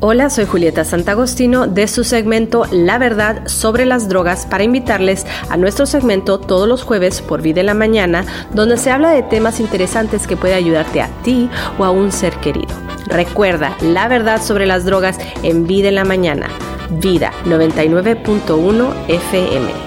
Hola, soy Julieta Santagostino de su segmento La Verdad sobre las Drogas para invitarles a nuestro segmento todos los jueves por Vida en la Mañana, donde se habla de temas interesantes que puede ayudarte a ti o a un ser querido. Recuerda, La Verdad sobre las Drogas en Vida en la Mañana. Vida 99.1 FM.